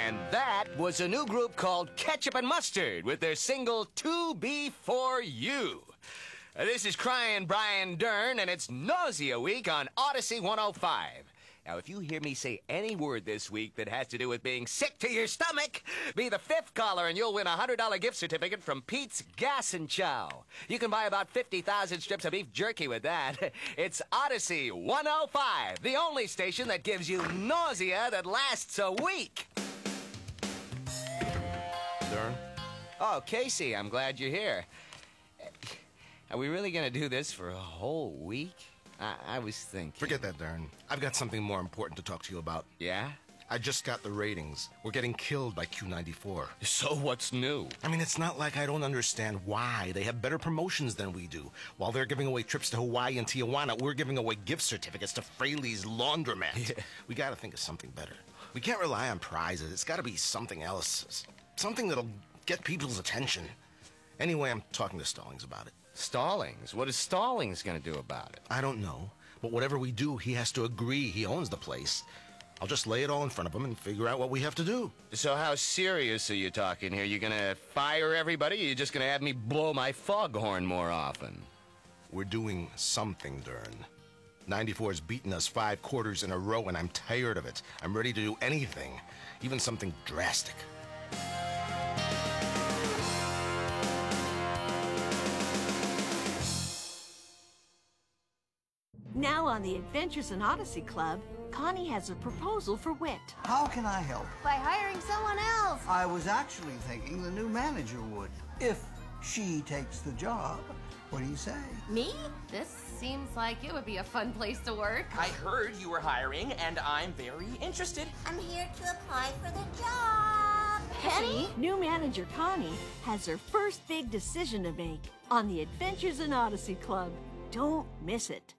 And that was a new group called Ketchup and Mustard with their single 2B4U. This is Crying Brian Dern, and it's Nausea Week on Odyssey 105. Now, if you hear me say any word this week that has to do with being sick to your stomach, be the fifth caller and you'll win a $100 gift certificate from Pete's Gas and Chow. You can buy about 50,000 strips of beef jerky with that. It's Odyssey 105, the only station that gives you nausea that lasts a week. Dern? Oh, Casey, I'm glad you're here. Are we really going to do this for a whole week? I was thinking... Forget that, Dern. I've got something more important to talk to you about. Yeah? I just got the ratings. We're getting killed by Q94. So what's new? I mean, it's not like I don't understand why. They have better promotions than we do. While they're giving away trips to Hawaii and Tijuana, we're giving away gift certificates to Fraley's Laundromat. Yeah. We gotta think of something better. We can't rely on prizes. It's gotta be something else. Something that'll get people's attention. Anyway, I'm talking to Stallings about it. Stallings? What is Stallings going to do about it? I don't know. But whatever we do, he has to agree. He owns the place. I'll just lay it all in front of him and figure out what we have to do. So how serious are you talking here? You going to fire everybody, or you just going to have me blow my foghorn more often? We're doing something, Dern. 94's beaten us 5 quarters in a row, and I'm tired of it. I'm ready to do anything, even something drastic. Now on the Adventures in Odyssey Club, Connie has a proposal for Whit. How can I help? By hiring someone else. I was actually thinking the new manager would, if she takes the job. What do you say? Me? This seems like it would be a fun place to work. I heard you were hiring, and I'm very interested. I'm here to apply for the job. Penny? New manager Connie has her first big decision to make on the Adventures in Odyssey Club. Don't miss it.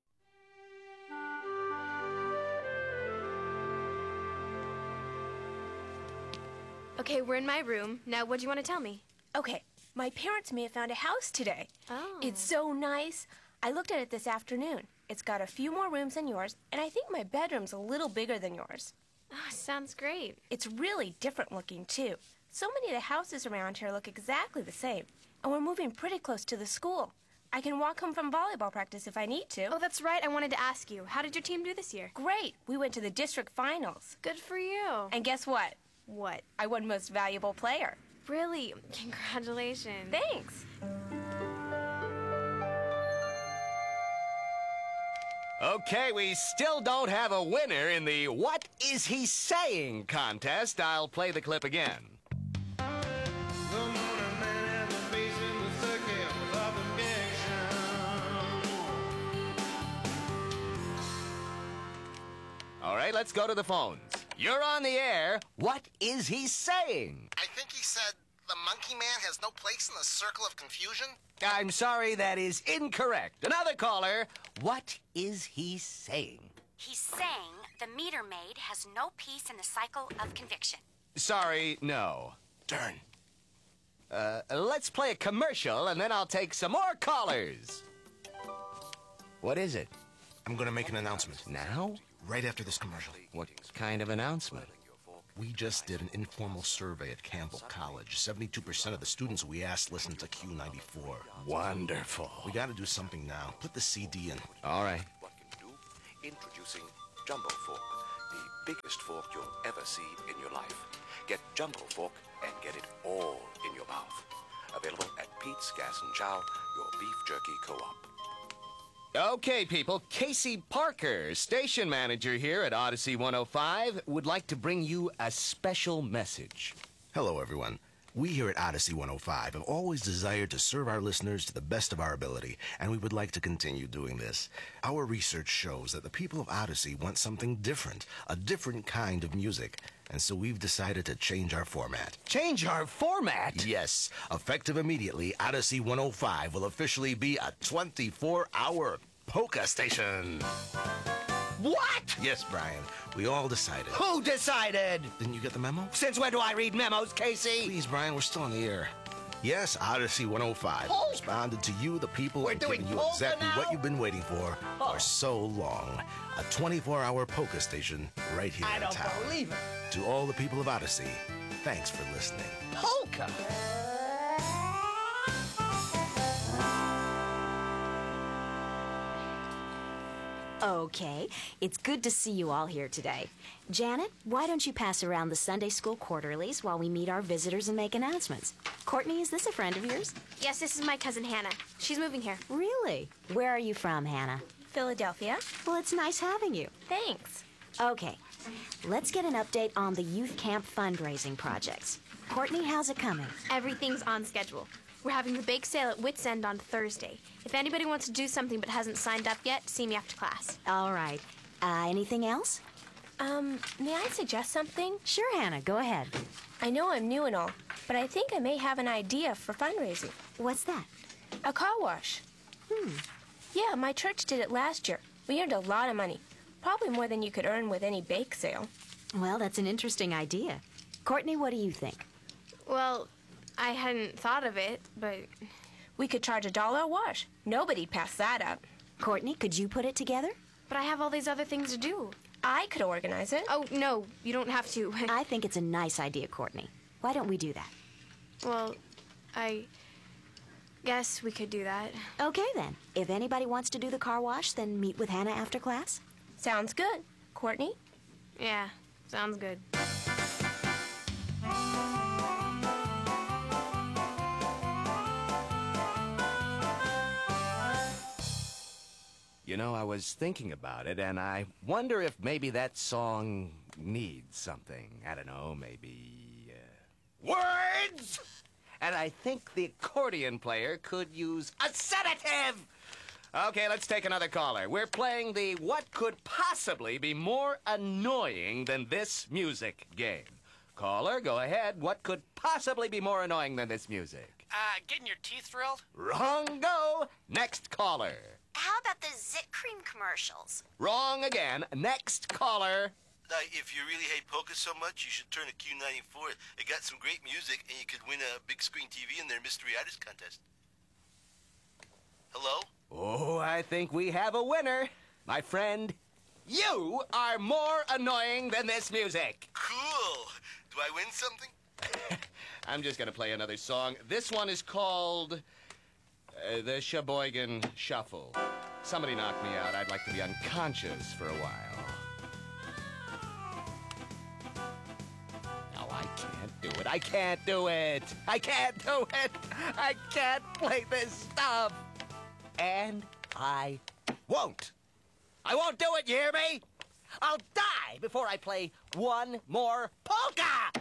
Okay, we're in my room. Now, what do you want to tell me? Okay, my parents may have found a house today. Oh. It's so nice. I looked at it this afternoon. It's got a few more rooms than yours, and I think my bedroom's a little bigger than yours. Oh, sounds great. It's really different looking, too. So many of the houses around here look exactly the same, and we're moving pretty close to the school. I can walk home from volleyball practice if I need to. Oh, that's right. I wanted to ask you. How did your team do this year? Great. We went to the district finals. Good for you. And guess what? What? I won Most Valuable Player. Really? Congratulations. Thanks. Okay, we still don't have a winner in the What Is He Saying contest. I'll play the clip again. All right, let's go to the phones. You're on the air. What is he saying? I think he said the monkey man has no place in the circle of confusion. I'm sorry, that is incorrect. Another caller. What is he saying? He's saying the meter maid has no peace in the cycle of conviction. Sorry, no. Dern. Let's play a commercial, and then I'll take some more callers. What is it? I'm going to make an announcement. Now? Right after this commercial. What kind of announcement? We just did an informal survey at Campbell College. 72% of the students we asked listened to Q94. Wonderful. We got to do something now. Put the CD in. All right. What can you do? Introducing Jumbo Fork, the biggest fork you'll ever see in your life. Get Jumbo Fork and get it all in your mouth. Available at Pete's Gas and Chow, your beef jerky co-op. Okay, people, Casey Parker, station manager here at Odyssey 105, would like to bring you a special message. Hello, everyone. We here at Odyssey 105 have always desired to serve our listeners to the best of our ability, and we would like to continue doing this. Our research shows that the people of Odyssey want something different, a different kind of music, and so we've decided to change our format. Change our format? Yes. Effective immediately, Odyssey 105 will officially be a 24-hour polka station. What? Yes, Brian. We all decided. Who decided? Didn't you get the memo? Since when do I read memos, Casey? Please, Brian, we're still on the air. Yes, Odyssey 105 responded to you, the people, We're and doing giving you polka exactly now? what you've been waiting for so long. A 24-hour polka station right here I in don't town. believe it. To all the people of Odyssey, thanks for listening. Polka! Okay, it's good to see you all here today. Janet, why don't you pass around the Sunday School quarterlies while we meet our visitors and make announcements? Courtney, is this a friend of yours? Yes, this is my cousin Hannah. She's moving here. Really? Where are you from, Hannah? Philadelphia. Well, it's nice having you. Thanks. Okay, let's get an update on the youth camp fundraising projects. Courtney, how's it coming? Everything's on schedule. We're having the bake sale at Wits End on Thursday. If anybody wants to do something but hasn't signed up yet, see me after class. All right. Anything else? May I suggest something? Sure, Hannah, go ahead. I know I'm new and all, but I think I may have an idea for fundraising. What's that? A car wash. Yeah, my church did it last year. We earned a lot of money. Probably more than you could earn with any bake sale. Well, that's an interesting idea. Courtney, what do you think? Well, I hadn't thought of it, but we could charge $1 a wash. Nobody'd pass that up. Courtney, could you put it together? But I have all these other things to do. I could organize it. Oh, no, you don't have to. I think it's a nice idea, Courtney. Why don't we do that? Well, I guess we could do that. Okay, then. If anybody wants to do the car wash, then meet with Hannah after class. Sounds good. Courtney? Yeah, sounds good. You know, I was thinking about it, and I wonder if maybe that song needs something. I don't know, maybe... words! And I think the accordion player could use a sedative! Okay, let's take another caller. We're playing the What Could Possibly Be More Annoying Than This Music game. Caller, go ahead. What could possibly be more annoying than this music? Getting your teeth drilled? Wrong go! Next caller. How about the Zit Cream commercials? Wrong again. Next caller. If you really hate polka so much, you should turn to Q94. It got some great music, and you could win a big screen TV in their Mystery Artist Contest. Hello? Oh, I think we have a winner. My friend, you are more annoying than this music. Cool. Do I win something? I'm just going to play another song. This one is called The Sheboygan Shuffle. Somebody knock me out. I'd like to be unconscious for a while. No, I can't do it. I can't do it. I can't do it. I can't play this stuff. And I won't. I won't do it, you hear me? I'll die before I play one more polka!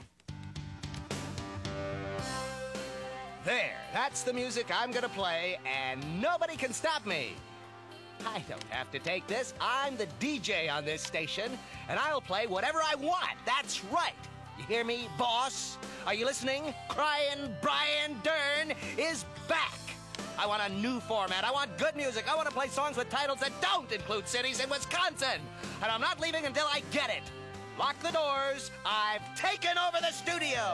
There, that's the music I'm gonna play, and nobody can stop me. I don't have to take this. I'm the DJ on this station, and I'll play whatever I want. That's right. You hear me, boss? Are you listening? Crying Brian Dern is back. I want a new format. I want good music. I want to play songs with titles that don't include cities in Wisconsin. And I'm not leaving until I get it. Lock the doors. I've taken over the studio.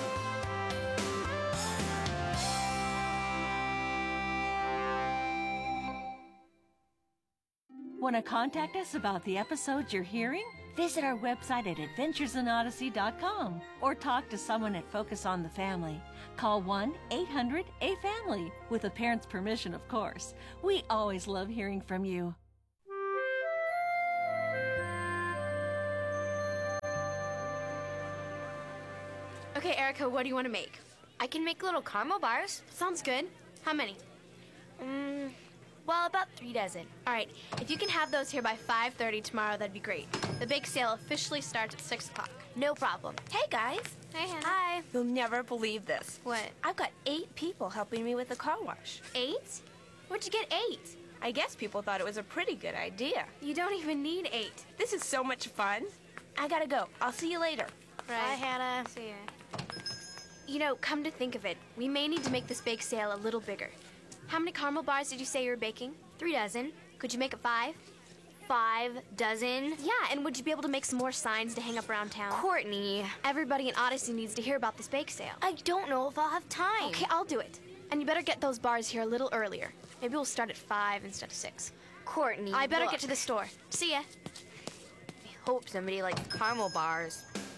Want to contact us about the episodes you're hearing? Visit our website at adventuresinodyssey.com or talk to someone at Focus on the Family. Call 1-800-A-FAMILY, with a parent's permission, of course. We always love hearing from you. Okay, Erica, what do you want to make? I can make little caramel bars. Sounds good. How many? Well, about 3 dozen. All right, if you can have those here by 5:30 tomorrow, that'd be great. The bake sale officially starts at 6 o'clock. No problem. Hey, guys. Hey, Hannah. Hi. You'll never believe this. What? I've got 8 people helping me with the car wash. 8? Where'd you get 8? I guess people thought it was a pretty good idea. You don't even need 8. This is so much fun. I gotta go. I'll see you later. Right. Bye, Hannah. See ya. You know, come to think of it, we may need to make this bake sale a little bigger. How many caramel bars did you say you were baking? 3 dozen. Could you make it 5? 5 dozen? Yeah, and would you be able to make some more signs to hang up around town? Courtney. Everybody in Odyssey needs to hear about this bake sale. I don't know if I'll have time. Okay, I'll do it. And you better get those bars here a little earlier. Maybe we'll start at 5 instead of 6. Courtney, I better get to the store. See ya. I hope somebody likes caramel bars.